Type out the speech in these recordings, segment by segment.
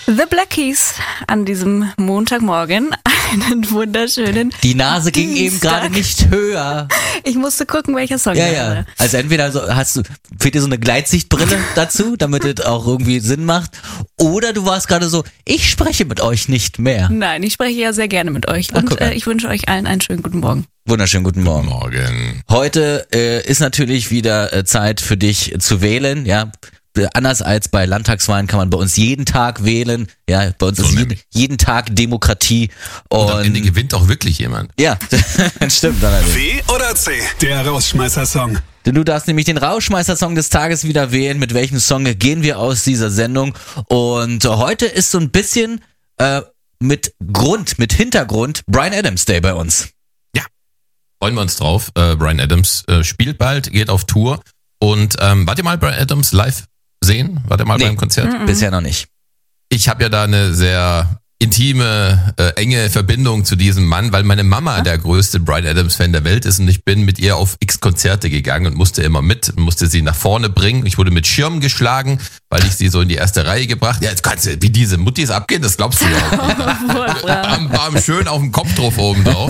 The Black Keys an diesem Montagmorgen. Einen wunderschönen Die Nase ging Dienstag. eben gerade nicht höher. Ich musste gucken, welcher Song Ja. Also entweder fehlt dir so eine Gleitsichtbrille dazu, damit es auch irgendwie Sinn macht. Oder du warst gerade so, ich spreche mit euch nicht mehr. Nein, ich spreche ja sehr gerne mit euch. Und guck mal. ich wünsche euch allen einen schönen guten Morgen. Wunderschönen guten Morgen. Morgen. Heute ist natürlich wieder Zeit für dich zu wählen, ja. Anders als bei Landtagswahlen kann man bei uns jeden Tag wählen. Ja, bei uns So ist nämlich. jeden Tag Demokratie. Und am Ende Und gewinnt auch wirklich jemand. ja, stimmt. Allerdings. W oder C? Der Rausschmeißer-Song. Denn du darfst nämlich den Rauschmeißer-Song des Tages wieder wählen. Mit welchem Song gehen wir aus dieser Sendung? Und heute ist so ein bisschen mit Hintergrund Bryan Adams Day bei uns. Freuen wir uns drauf. Bryan Adams spielt bald, geht auf Tour. Und wart ihr mal Bryan Adams live sehen? Wart ihr mal beim Konzert? Bisher noch nicht. Ich habe ja da eine sehr intime, enge Verbindung zu diesem Mann, weil meine Mama der größte Bryan Adams-Fan der Welt ist und ich bin mit ihr auf x Konzerte gegangen und musste immer musste sie nach vorne bringen. Ich wurde mit Schirm geschlagen, weil ich sie so in die erste Reihe gebracht. Ja, jetzt kannst du, wie diese Muttis abgehen, das glaubst du ja auch. Bam, schön auf dem Kopf drauf oben drauf.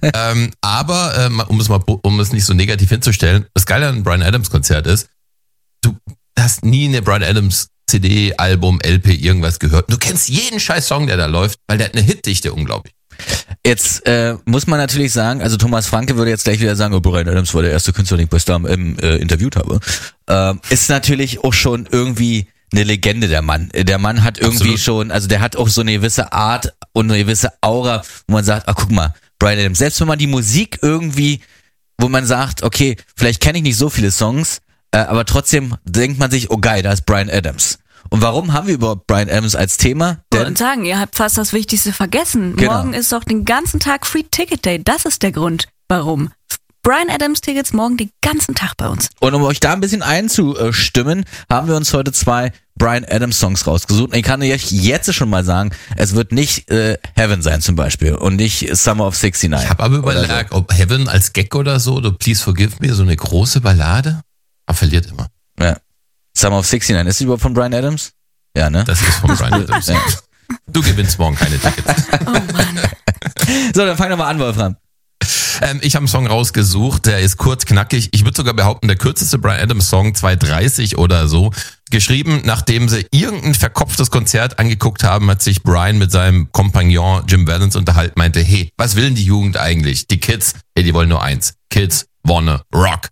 Aber um es nicht so negativ hinzustellen, das Geile an einem Bryan Adams Konzert ist, du hast nie eine Bryan Adams CD, Album, LP, irgendwas gehört. Du kennst jeden scheiß Song, der da läuft, weil der hat eine Hitdichte, unglaublich. Jetzt muss man natürlich sagen, also Thomas Franke würde jetzt gleich wieder sagen, Bryan Adams war der erste Künstler, den ich bei Star interviewt habe. Ist natürlich auch schon irgendwie eine Legende, der Mann. Der Mann hat irgendwie Absolut. schon, also der hat auch so eine gewisse Art und eine gewisse Aura, wo man sagt, ach guck mal, Bryan Adams, selbst wenn man die Musik irgendwie, wo man sagt, okay, vielleicht kenne ich nicht so viele Songs, aber trotzdem denkt man sich, oh geil, da ist Bryan Adams. Und warum haben wir überhaupt Bryan Adams als Thema? Und sagen, ihr habt fast das Wichtigste vergessen. Genau. Morgen ist doch den ganzen Tag Free Ticket Day. Das ist der Grund, warum. Bryan Adams Tickets morgen den ganzen Tag bei uns. Und um euch da ein bisschen einzustimmen, haben wir uns heute 2 Bryan Adams Songs rausgesucht. Und ich kann euch jetzt schon mal sagen, es wird nicht Heaven sein zum Beispiel und nicht Summer of 69. Ich habe aber Oder überlegt, ob Heaven als Gag oder so, oder Please Forgive Me, so eine große Ballade, aber verliert immer. So. Ja. Summer of 69, ist die überhaupt von Bryan Adams? Ja, ne? Das ist von Bryan Adams. Ja. Du gewinnst morgen keine Tickets. Oh Mann. So, dann fang doch mal an, Wolfram. Ich habe einen Song rausgesucht, der ist kurz, knackig. Ich würde sogar behaupten, der kürzeste Bryan Adams Song, 2:30 oder so. Geschrieben, nachdem sie irgendein verkopftes Konzert angeguckt haben, hat sich Bryan mit seinem Kompagnon Jim Valance unterhalten, meinte, hey, was will denn die Jugend eigentlich? Die Kids, hey, die wollen nur eins. Kids wanna rock.